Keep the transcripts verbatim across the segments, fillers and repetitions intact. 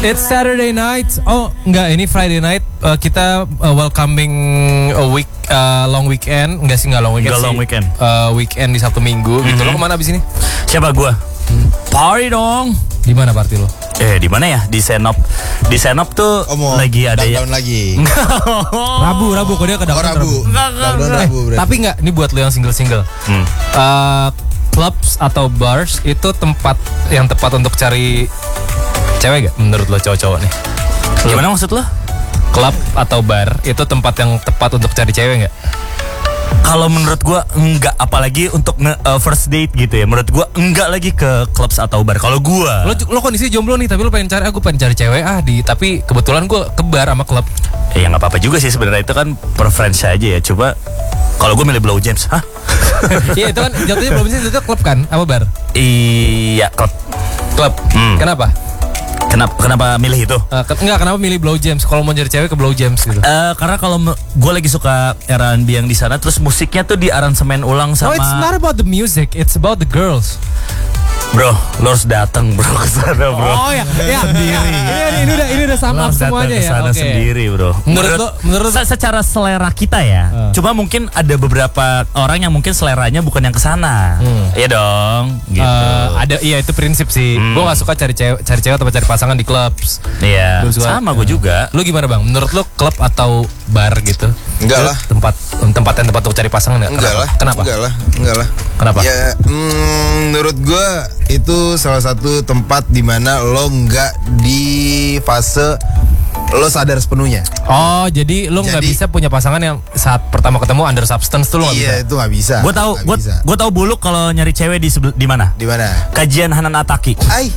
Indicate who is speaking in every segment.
Speaker 1: It's Saturday night. Oh, enggak, ini Friday night. Uh, kita uh, welcoming a week uh, long weekend. Enggak sih, enggak long weekend
Speaker 2: enggak
Speaker 1: sih.
Speaker 2: long weekend.
Speaker 1: Uh, weekend di Sabtu Minggu mm-hmm. gitu. Lo kemana abis ini?
Speaker 2: Siapa gua? Hmm. Party dong.
Speaker 1: Di mana party lo?
Speaker 2: Eh, di mana ya? Di Senop. Di Senop tuh
Speaker 3: oh,
Speaker 2: lagi ada ya.
Speaker 3: lagi.
Speaker 1: Rabu, Rabu kok dia ke
Speaker 3: oh, Rabu.
Speaker 1: Enggak, enggak, enggak. Rabu, eh, tapi enggak, ini buat lo yang single-single. Hmm. Uh, clubs atau bars itu tempat yang tepat untuk cari cewek gak menurut lo cowok-cowok nih?
Speaker 2: Gimana maksud lo?
Speaker 1: Klub atau bar itu tempat yang tepat untuk cari cewek gak?
Speaker 2: Kalau menurut gue enggak, apalagi untuk nge, uh, first date gitu ya. Menurut gue enggak lagi ke clubs atau bar. Kalau gue,
Speaker 1: lo, lo kondisi jomblo nih, tapi lo pengen cari, aku pengen cari cewek ah di, tapi kebetulan gue ke bar sama klub.
Speaker 2: Ya nggak apa-apa juga sih sebenarnya, itu kan preference aja ya. Coba kalau gue milih Blow James, hah?
Speaker 1: Iya itu kan jatuhnya Blow James itu klub kan, apa bar?
Speaker 2: Iya klub.
Speaker 1: Klub.
Speaker 2: Hmm.
Speaker 1: Kenapa?
Speaker 2: Kenapa kenapa milih itu?
Speaker 1: Uh, ke, enggak, kenapa milih Blow James? Kalau mau cari cewek ke Blow James gitu.
Speaker 2: Uh, karena kalau gue lagi suka R and B yang di sana, terus musiknya tuh di aransemen ulang sama.
Speaker 1: No, it's not about the music, it's about the girls.
Speaker 2: Bro, lo harus datang bro ke sana bro.
Speaker 1: Oh ya, ya sendiri. Ini, ini udah ini udah sama semuanya ya.
Speaker 2: Oke. Okay. Sendiri bro.
Speaker 1: Menurut, menurut lo, menurut
Speaker 2: se- secara selera kita ya. Uh. Cuma mungkin ada beberapa orang yang mungkin seleranya bukan yang kesana. Hmm. Iya dong. Gitu.
Speaker 1: Uh, ada, iya itu prinsip sih. Hmm. Gue nggak suka cari cewek, cari cewek atau cari pasangan di clubs.
Speaker 2: Iya. Sama gue juga.
Speaker 1: Lo gimana bang? Menurut lo klub atau bar gitu?
Speaker 3: Enggak lah.
Speaker 1: Tempat tempat yang tempat untuk cari pasangan ya?
Speaker 3: Enggak lah.
Speaker 1: Kenapa?
Speaker 3: Enggak lah. Enggak lah.
Speaker 1: Kenapa?
Speaker 3: Ya, mm, menurut gue itu salah satu tempat di mana lo nggak di fase lo sadar sepenuhnya.
Speaker 1: Oh, jadi lo nggak bisa punya pasangan yang saat pertama ketemu under substance tuh lo nggak
Speaker 3: iya,
Speaker 1: bisa.
Speaker 3: Iya, itu nggak bisa.
Speaker 2: Gue tahu, gue gue tahu buluk kalau nyari cewek di sebel, di mana?
Speaker 3: Di mana?
Speaker 2: Kajian Hanan Ataki.
Speaker 3: Ay.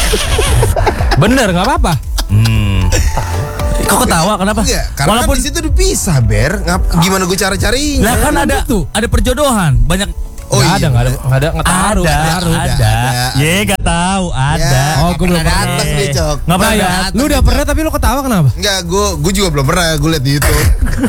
Speaker 1: Bener, nggak apa-apa.
Speaker 2: Hmm. Kok ketawa kenapa?
Speaker 3: Enggak, karena walaupun kan di situ dipisah, Ber. Ngap, gimana gue cara carinya?
Speaker 2: Lah kan ada tuh, ada perjodohan, banyak.
Speaker 1: Oh iya, ada, nggak ada, nggak ada, nggak tahu,
Speaker 2: ada,
Speaker 1: ada,
Speaker 2: ada, ye nggak tahu, ada.
Speaker 3: Ya,
Speaker 1: oh, gue belum pernah.
Speaker 3: Datang nih, Cok.
Speaker 1: Nggak pernah ya? Lu udah pernah tapi lu ketawa kenapa?
Speaker 3: Enggak, gue, gue juga belum pernah. Gue liat di YouTube.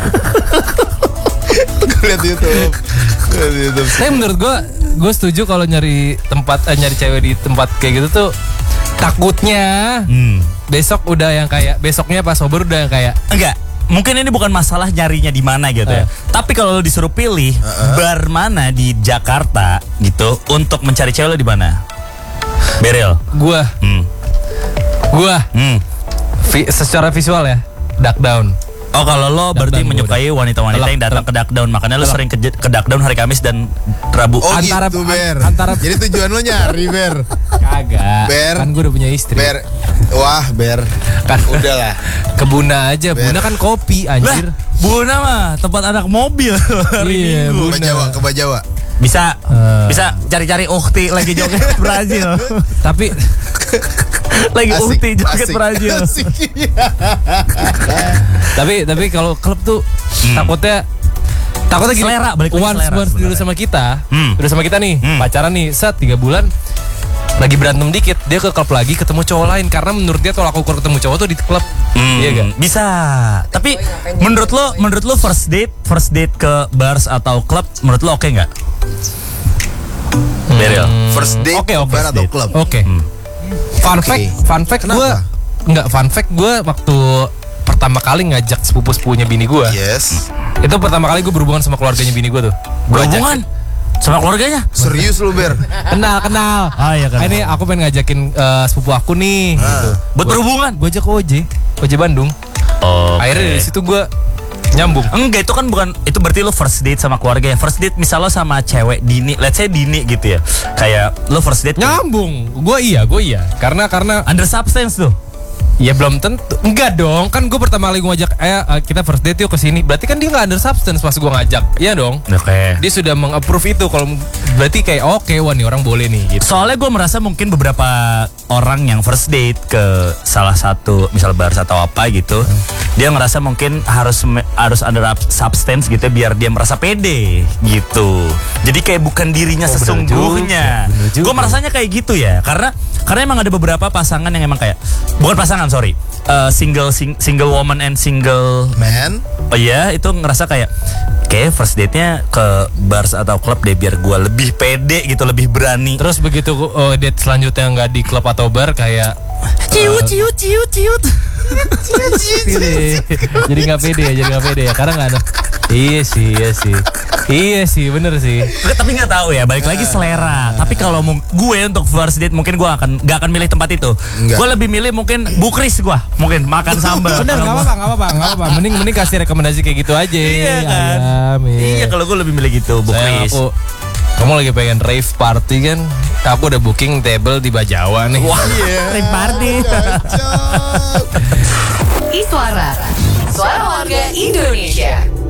Speaker 3: Gue liat di YouTube. Liat di YouTube.
Speaker 1: Tapi menurut gue, gue setuju kalau nyari tempat, eh, nyari cewek di tempat kayak gitu tuh takutnya hmm. besok udah yang kayak besoknya pas sober udah yang kayak
Speaker 2: enggak. Mungkin ini bukan masalah nyarinya di mana gitu ya. Uh. Tapi kalau lo disuruh pilih uh-uh. bar mana di Jakarta gitu untuk mencari cewek lo di mana? Beril.
Speaker 1: Gua.
Speaker 2: Hmm.
Speaker 1: Gua.
Speaker 2: Hmm.
Speaker 1: Vi- secara visual ya, Duck Down.
Speaker 2: Oh kalau lo duck berarti menyukai udah. wanita-wanita telak, yang datang telak. ke Duck Down, makanya lo sering ke, ke Duck Down hari Kamis dan Rabu.
Speaker 3: Oh
Speaker 1: antara,
Speaker 3: gitu, Ber.
Speaker 1: Antara
Speaker 3: jadi tujuan lo nyari, Ber.
Speaker 1: Kagak.
Speaker 3: Ber.
Speaker 1: Kan gue udah punya istri.
Speaker 3: Ber. Wah, Ber.
Speaker 1: Kan
Speaker 3: udahlah.
Speaker 1: Ke Buna aja. Ber. Buna kan kopi anjir.
Speaker 2: Lah, Buna mah tempat anak mobil hari
Speaker 1: iya,
Speaker 2: Minggu.
Speaker 3: Ke Jawa, ke Jawa.
Speaker 2: Bisa uh. bisa cari-cari ukti lagi joget Brazil.
Speaker 1: Tapi
Speaker 2: lagi
Speaker 3: asik,
Speaker 2: ukti joget
Speaker 3: asik,
Speaker 2: Brazil.
Speaker 3: Asik.
Speaker 1: tapi tapi kalau klub tuh hmm. takutnya takutnya gini.
Speaker 2: Selera, balik lagi
Speaker 1: once
Speaker 2: selera.
Speaker 1: Once dulu sama kita, hmm. udah sama kita nih, hmm. pacaran nih, set tiga bulan lagi berantem dikit, dia ke klub lagi ketemu cowok lain karena menurut dia tolak ukur ketemu cowok tuh di klub.
Speaker 2: Hmm,
Speaker 1: iya gak?
Speaker 2: Bisa. Tapi menurut lo, menurut lo first date, first date ke bars atau klub, menurut lo oke okay nggak? Beril.
Speaker 3: Hmm. First date
Speaker 1: okay, okay,
Speaker 3: bar atau klub?
Speaker 1: Oke. Okay. Hmm. Fun okay. fact, fun fact gue nggak fun fact gue waktu pertama kali ngajak sepupu-sepupunya bini gue.
Speaker 3: Yes.
Speaker 1: Itu pertama kali gue berhubungan sama keluarganya bini gue tuh.
Speaker 2: Berhubungan? Sama keluarganya?
Speaker 3: Serius lu, Ber?
Speaker 1: Kenal, kenal.
Speaker 2: Ah iya kan.
Speaker 1: Ini aku pengen ngajakin uh, sepupu aku nih.
Speaker 3: Ah.
Speaker 1: Gitu.
Speaker 2: Buat berhubungan?
Speaker 1: Gue ajak ke O J, O J Bandung.
Speaker 2: Oh. Okay.
Speaker 1: Akhirnya dari situ gue nyambung.
Speaker 2: Enggak, itu kan bukan, itu berarti lo first date sama keluarga ya. First date misal lo sama cewek Dini, let's say Dini gitu ya. Kayak lo first date
Speaker 1: nyambung. Gue iya, gue iya. Karena karena
Speaker 2: under substance tuh.
Speaker 1: Ya belum tentu. Enggak dong. Kan gue pertama kali gue ngajak, eh kita first date yuk kesini. Berarti kan dia gak under substance pas gue ngajak. Iya dong.
Speaker 2: Oke. Okay.
Speaker 1: Dia sudah meng-approve itu. Kalau berarti kayak oke, okay, wah nih orang boleh nih gitu.
Speaker 2: Soalnya gue merasa mungkin beberapa orang yang first date ke salah satu misal bar atau apa gitu, hmm. dia ngerasa mungkin harus harus under substance gitu biar dia merasa pede gitu. Jadi kayak bukan dirinya oh, sesungguhnya. Gue merasanya kayak gitu ya. Karena karena emang ada beberapa pasangan yang emang kayak bukan pasangan sorry uh, single sing, single woman and single
Speaker 3: man.
Speaker 2: Oh iya, itu ngerasa kayak kayak first date-nya ke bars atau klub deh biar gue lebih pede gitu, lebih berani.
Speaker 1: Terus begitu oh, date selanjutnya nggak di klub atau bar kayak
Speaker 2: ciut ciut ciut ciut.
Speaker 1: Jadi nggak pede ya, jadi nggak pede ya, karena nggak ada. Iya sih, iya sih, iya sih, bener sih.
Speaker 2: Tapi nggak tahu ya, balik lagi selera. Tapi kalau gue untuk first date mungkin gue akan nggak akan milih tempat itu. Gue lebih milih mungkin Bukris gue, mungkin makan sambal.
Speaker 1: Bener, nggak apa-apa, nggak apa-apa, nggak apa-apa. Mending mending kasih rekomendasi kayak gitu aja.
Speaker 2: Iya kan.
Speaker 1: Ayam, iya,
Speaker 2: iya kalau gue lebih milih gitu Bukris.
Speaker 1: Aku, kamu lagi pengen rave party kan? Aku udah booking table di Bajawa nih.
Speaker 2: Wah, yeah. Rave party.
Speaker 4: Iswara, suara warga Indonesia.